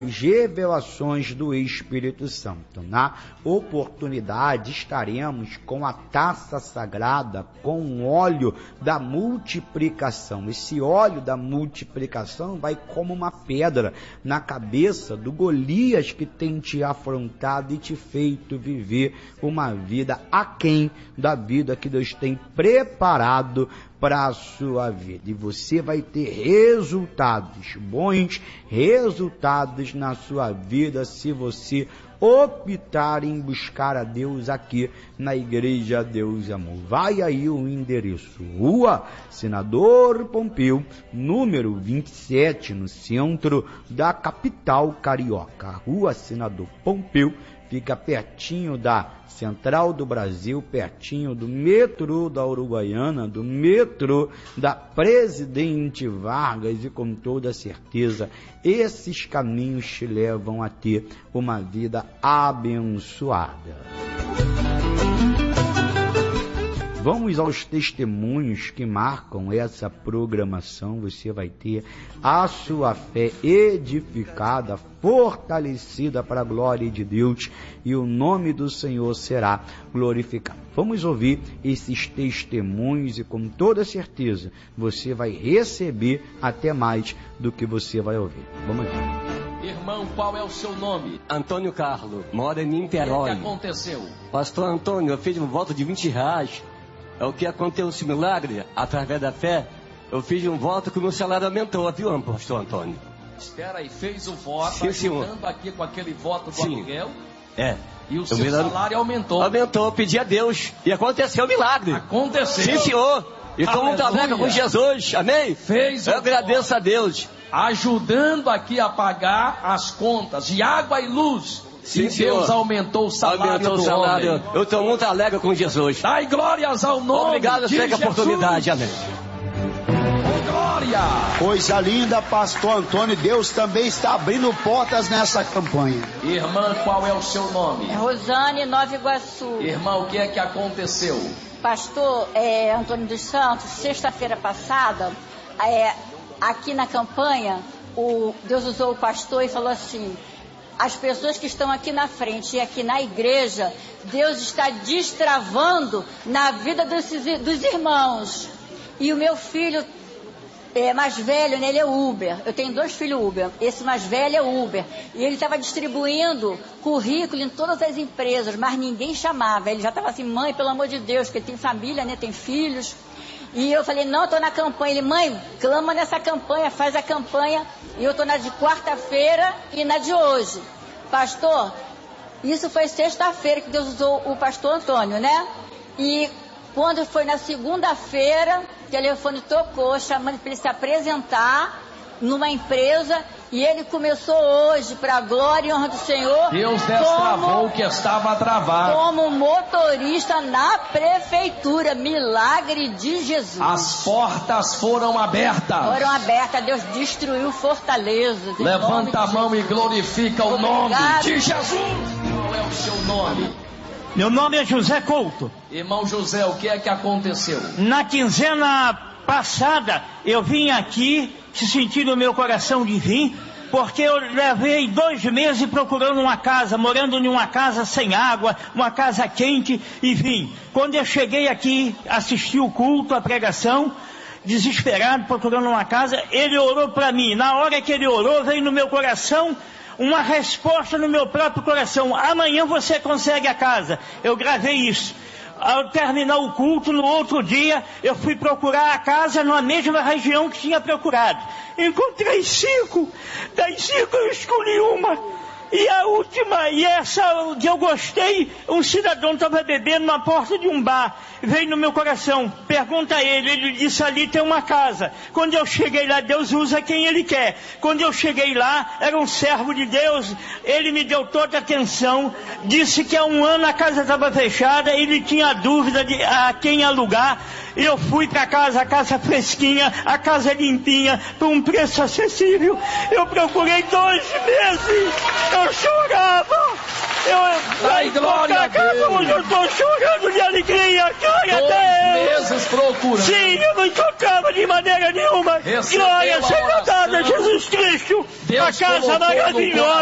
revelações do Espírito Santo. Na oportunidade estaremos com a taça sagrada, com o óleo da multiplicação. Esse óleo da multiplicação vai como uma pedra na cabeça do Golias que tem te afrontado e te feito viver uma vida aquém da vida que Deus tem preparado para a sua vida. E você vai ter resultados, bons resultados na sua vida, se você optar em buscar a Deus aqui na Igreja Deus e Amor. Vai aí o endereço: Rua Senador Pompeu, número 27, no centro da capital carioca. Rua Senador Pompeu, fica pertinho da Central do Brasil, pertinho do metrô da Uruguaiana, do metrô da Presidente Vargas, e com toda certeza esses caminhos te levam a ter uma vida abençoada. Vamos aos testemunhos que marcam essa programação. Você vai ter a sua fé edificada, fortalecida para a glória de Deus, e o nome do Senhor será glorificado. Vamos ouvir esses testemunhos e com toda certeza você vai receber até mais do que você vai ouvir. Vamos ver. Irmão, qual é o seu nome? Antônio Carlos, mora em Niterói. O que aconteceu? Pastor Antônio, eu fiz um voto de R$20. É o que aconteceu esse milagre, através da fé. Eu fiz um voto que o meu salário aumentou, viu, pastor Antônio? Espera aí, fez o voto, sim, ajudando aqui com aquele voto do aluguel. É. E o seu salário aumentou. Aumentou, eu pedi a Deus. E aconteceu o milagre. Aconteceu. Sim, senhor. E estou muito alegre com Jesus. Amém? Fez eu agradeço a Deus. Ajudando aqui a pagar as contas de água e luz. Sim, Deus aumentou o salário do homem. Eu estou muito alegre com Jesus. Dai glórias ao nome. Obrigado de pela Jesus. Oportunidade. Amém. Glória. Coisa linda, pastor Antônio. Deus também está abrindo portas nessa campanha. Irmã, qual é o seu nome? Rosane, Nova Iguaçu. Irmã, o que é que aconteceu? Pastor Antônio dos Santos, sexta-feira passada, aqui na campanha, Deus usou o pastor e falou assim: as pessoas que estão aqui na frente e aqui na igreja, Deus está destravando na vida dos irmãos. E o meu filho mais velho, né, ele é Uber. Eu tenho 2 filhos Uber. Esse mais velho é Uber. E ele estava distribuindo currículo em todas as empresas, mas ninguém chamava. Ele já estava assim: mãe, pelo amor de Deus, porque ele tem família, né, tem filhos. E eu falei: não, estou na campanha. Ele: mãe, clama nessa campanha, faz a campanha. E eu estou na de quarta-feira e na de hoje. Pastor, isso foi sexta-feira que Deus usou o pastor Antônio, né? E quando foi na segunda-feira, o telefone tocou, chamando para ele se apresentar numa empresa, e ele começou hoje, para a glória e honra do Senhor, Deus destravou o que estava travado, como motorista na prefeitura. Milagre de Jesus. As portas foram abertas. Deus destruiu Fortaleza. Levanta a mão e glorifica o nome de Jesus. Qual é o seu nome? Meu nome é José Couto. Irmão José, o que é que aconteceu? Na quinzena passada, eu vim aqui, se senti no meu coração de vir, porque eu levei 2 meses procurando uma casa, morando em uma casa sem água, uma casa quente, e vim. Quando eu cheguei aqui, assisti o culto, a pregação, desesperado, procurando uma casa, ele orou para mim. Na hora que ele orou, veio no meu coração uma resposta no meu próprio coração: amanhã você consegue a casa. Eu gravei isso. Ao terminar o culto, no outro dia, eu fui procurar a casa na mesma região que tinha procurado. Encontrei 5. Das 5 eu escolhi uma. E a última, e essa que eu gostei, um cidadão estava bebendo na porta de um bar. Veio no meu coração: pergunta a ele. Ele disse: ali tem uma casa. Quando eu cheguei lá, Deus usa quem Ele quer. Quando eu cheguei lá, era um servo de Deus. Ele me deu toda a atenção. Disse que há 1 ano a casa estava fechada. Ele tinha dúvida de a quem alugar. Eu fui para casa, a casa fresquinha, a casa limpinha, por um preço acessível. Eu procurei 2 meses. Eu chorava. Ai, glória a Deus. Eu estou chorando de alegria, glória a 2 Deus. meses procurando. Sim, eu não tocava de maneira nenhuma. Recebeu Glória a seja dada a oração. Jesus Cristo. Deus A casa colocou no maravilhosa.